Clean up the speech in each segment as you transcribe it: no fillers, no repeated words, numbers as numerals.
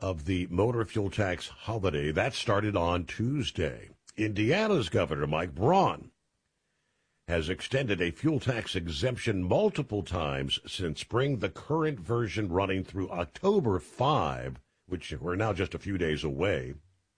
of the motor fuel tax holiday. That started on Tuesday. Indiana's Governor Mike Braun has extended a fuel tax exemption multiple times since spring, the current version running through October 5, which we're now just a few days away.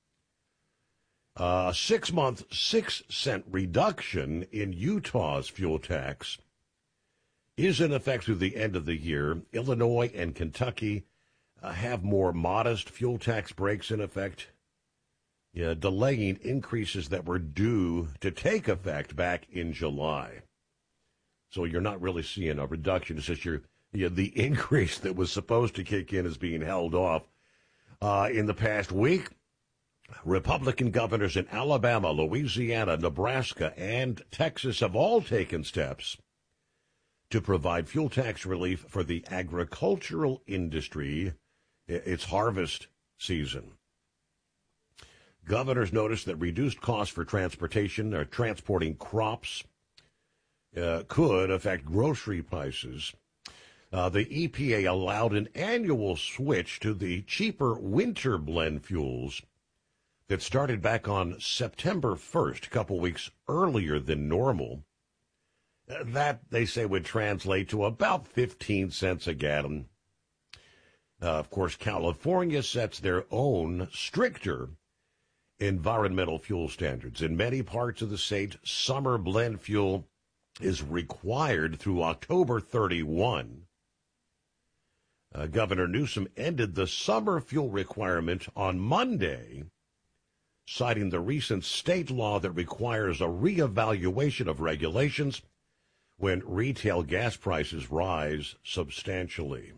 A 6-month, 6-cent reduction in Utah's fuel tax is in effect through the end of the year. Illinois and Kentucky have more modest fuel tax breaks in effect, delaying increases that were due to take effect back in July. So you're not really seeing a reduction. It's just the increase that was supposed to kick in is being held off. In the past week, Republican governors in Alabama, Louisiana, Nebraska, and Texas have all taken steps to provide fuel tax relief for the agricultural industry. It's harvest season. Governors noticed that reduced costs for transportation or transporting crops could affect grocery prices. The EPA allowed an annual switch to the cheaper winter blend fuels that started back on September 1st, a couple weeks earlier than normal. That, they say, would translate to about 15 cents a gallon. Of course, California sets their own stricter environmental fuel standards. In many parts of the state, summer blend fuel is required through October 31. Governor Newsom ended the summer fuel requirement on Monday, citing the recent state law that requires a reevaluation of regulations when retail gas prices rise substantially.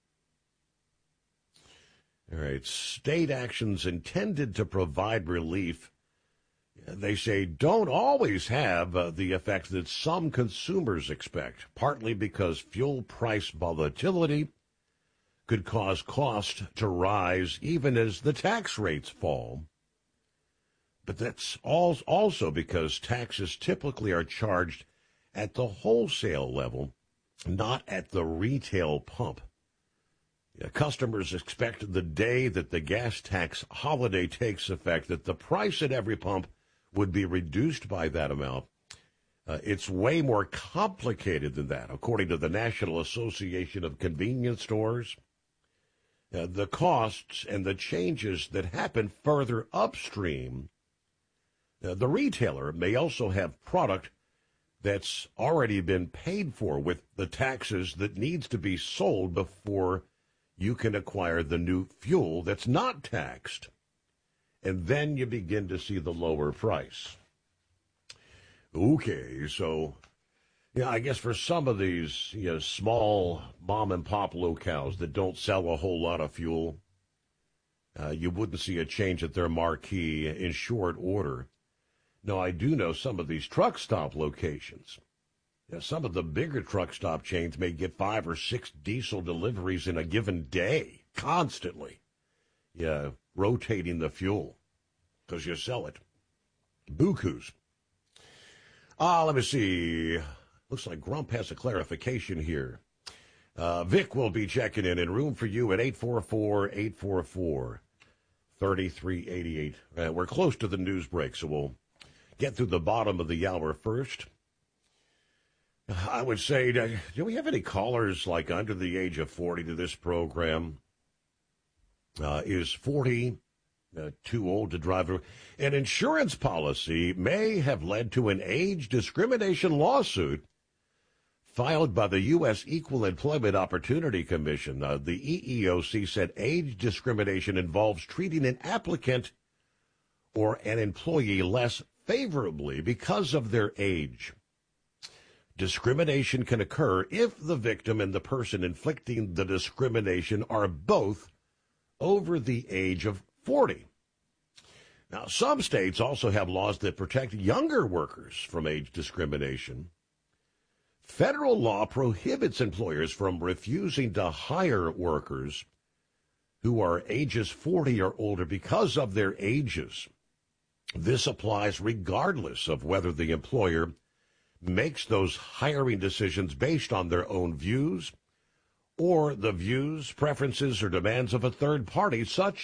All right, state actions intended to provide relief, they say, don't always have the effect that some consumers expect, partly because fuel price volatility could cause cost to rise even as the tax rates fall. But that's also because taxes typically are charged at the wholesale level, not at the retail pump. Customers expect the day that the gas tax holiday takes effect that the price at every pump would be reduced by that amount. It's way more complicated than that, according to the National Association of Convenience Stores. The costs and the changes that happen further upstream, the retailer may also have product that's already been paid for with the taxes that needs to be sold before you can acquire the new fuel that's not taxed. And then you begin to see the lower price. Okay, so, I guess for some of these small mom-and-pop locales that don't sell a whole lot of fuel, you wouldn't see a change at their marquee in short order. Now, I do know some of these truck stop locations. Some of the bigger truck stop chains may get 5 or 6 diesel deliveries in a given day, constantly. Rotating the fuel, because you sell it. Bukus. Let me see. Looks like Grump has a clarification here. Vic will be checking in room for you at 844-844-3388. We're close to the news break, so we'll get through the bottom of the hour first. I would say, do we have any callers like under the age of 40 to this program? Is 40 too old to drive? An insurance policy may have led to an age discrimination lawsuit filed by the U.S. Equal Employment Opportunity Commission. The EEOC said age discrimination involves treating an applicant or an employee less favorably because of their age. Discrimination can occur if the victim and the person inflicting the discrimination are both over the age of 40. Now, some states also have laws that protect younger workers from age discrimination. Federal law prohibits employers from refusing to hire workers who are ages 40 or older because of their ages. This applies regardless of whether the employer makes those hiring decisions based on their own views or the views, preferences, or demands of a third party, such